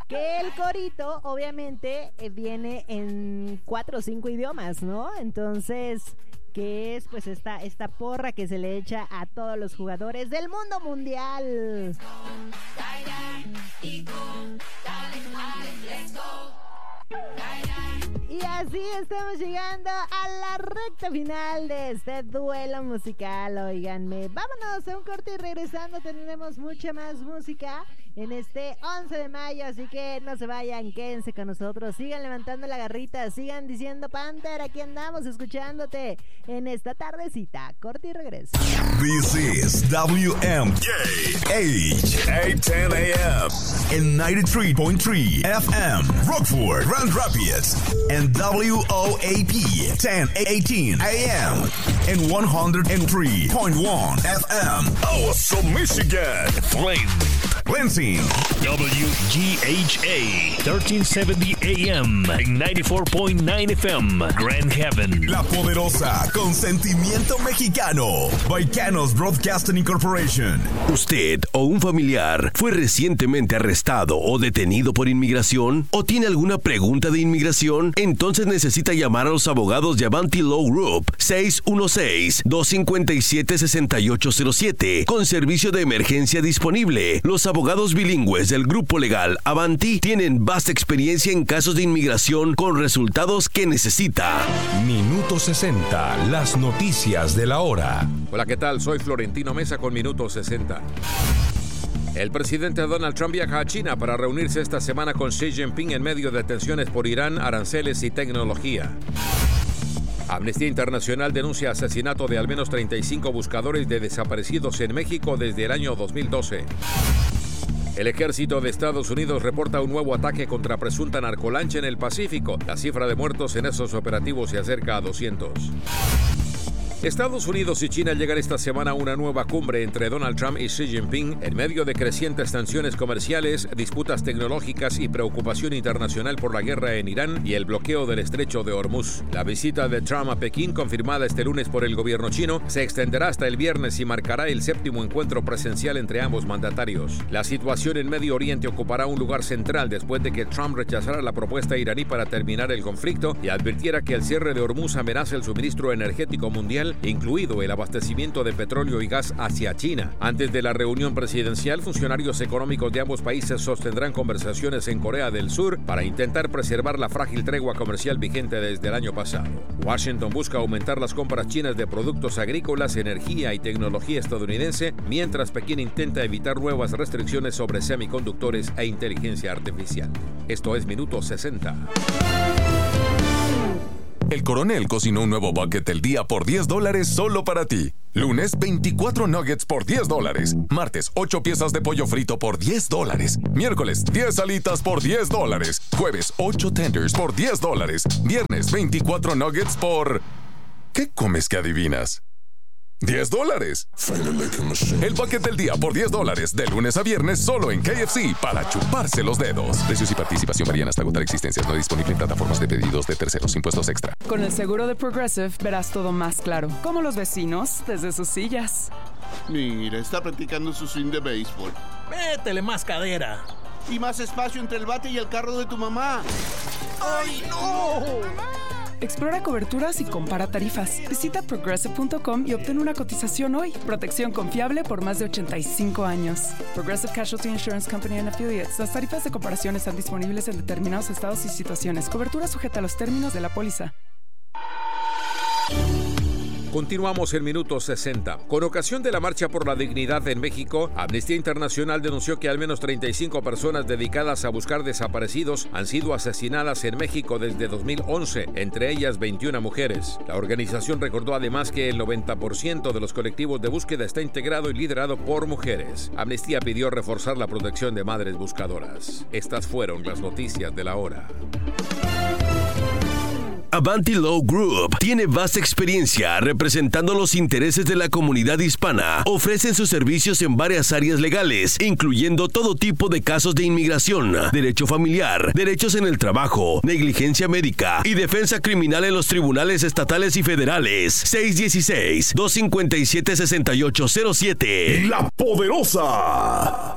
Que el corito, obviamente, viene en 4 o 5 idiomas, ¿no? Entonces, que es pues esta porra que se le echa a todos los jugadores del mundo mundial. Y así estamos llegando a la recta final de este duelo musical. Óiganme, vámonos a un corte y regresando tendremos mucha más música en este 11 de mayo, así que no se vayan, quédense con nosotros, sigan levantando la garrita, sigan diciendo Panther, aquí andamos escuchándote en esta tardecita. Corte y regreso. This is WMK H 810 AM and 93.3 FM Rockford, Grand Rapids, and WOAP 1018 AM and 103.1 FM Awesome, Michigan, Flint, Lansing, WGHA 1370 AM and 94.9 FM Grand Haven, La Poderosa, con sentimiento mexicano, Baicanos Broadcasting Incorporation. ¿Usted o un familiar fue recientemente arrestado o detenido por inmigración? ¿O tiene alguna pregunta de inmigración? Entonces necesita llamar a los abogados de Avanti Law Group 616-257-6807 con servicio de emergencia disponible. Los abogados bilingües del grupo legal Avanti tienen vasta experiencia en casos de inmigración con resultados que necesita. Minuto 60, las noticias de la hora. Hola, ¿qué tal? Soy Florentino Mesa con Minuto 60. El presidente Donald Trump viaja a China para reunirse esta semana con Xi Jinping en medio de tensiones por Irán, aranceles y tecnología. Amnistía Internacional denuncia asesinato de al menos 35 buscadores de desaparecidos en México desde el año 2012. El ejército de Estados Unidos reporta un nuevo ataque contra presunta narcolancha en el Pacífico. La cifra de muertos en esos operativos se acerca a 200. Estados Unidos y China llegan esta semana a una nueva cumbre entre Donald Trump y Xi Jinping en medio de crecientes tensiones comerciales, disputas tecnológicas y preocupación internacional por la guerra en Irán y el bloqueo del estrecho de Hormuz. La visita de Trump a Pekín, confirmada este lunes por el gobierno chino, se extenderá hasta el viernes y marcará el 7º encuentro presencial entre ambos mandatarios. La situación en Medio Oriente ocupará un lugar central después de que Trump rechazara la propuesta iraní para terminar el conflicto y advirtiera que el cierre de Hormuz amenaza el suministro energético mundial, incluido el abastecimiento de petróleo y gas hacia China. Antes de la reunión presidencial, funcionarios económicos de ambos países sostendrán conversaciones en Corea del Sur para intentar preservar la frágil tregua comercial vigente desde el año pasado. Washington busca aumentar las compras chinas de productos agrícolas, energía y tecnología estadounidense, mientras Pekín intenta evitar nuevas restricciones sobre semiconductores e inteligencia artificial. Esto es Minuto 60. El Coronel cocinó un nuevo bucket del día por $10 solo para ti. Lunes, 24 nuggets por $10. Martes, 8 piezas de pollo frito por $10. Miércoles, 10 alitas por $10. Jueves, 8 tenders por $10. Viernes, 24 nuggets por... ¿Qué comes que adivinas? $10. El bucket del día por $10 de lunes a viernes solo en KFC para chuparse los dedos. Precios y participación varían hasta agotar existencias. No disponible en plataformas de pedidos de terceros. Impuestos extra. Con el seguro de Progressive verás todo más claro. Como los vecinos desde sus sillas. Mira, está practicando su swing de béisbol. Métele más cadera. Y más espacio entre el bate y el carro de tu mamá. ¡Ay, no! Explora coberturas y compara tarifas. Visita Progressive.com y obtén una cotización hoy. Protección confiable por más de 85 años. Progressive Casualty Insurance Company and Affiliates. Las tarifas de comparación están disponibles en determinados estados y situaciones. Cobertura sujeta a los términos de la póliza. Continuamos en Minuto 60. Con ocasión de la Marcha por la Dignidad en México, Amnistía Internacional denunció que al menos 35 personas dedicadas a buscar desaparecidos han sido asesinadas en México desde 2011, entre ellas 21 mujeres. La organización recordó además que el 90% de los colectivos de búsqueda está integrado y liderado por mujeres. Amnistía pidió reforzar la protección de madres buscadoras. Estas fueron las noticias de la hora. Avanti Law Group tiene vasta experiencia representando los intereses de la comunidad hispana. Ofrecen sus servicios en varias áreas legales, incluyendo todo tipo de casos de inmigración, derecho familiar, derechos en el trabajo, negligencia médica y defensa criminal en los tribunales estatales y federales. 616-257-6807. La Poderosa.